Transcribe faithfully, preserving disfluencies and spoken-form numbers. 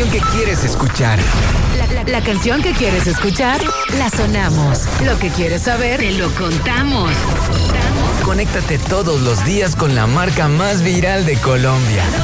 canción que quieres escuchar. La, la, la canción que quieres escuchar, la sonamos. Lo que quieres saber, te lo contamos. Conéctate todos los días con la marca más viral de Colombia.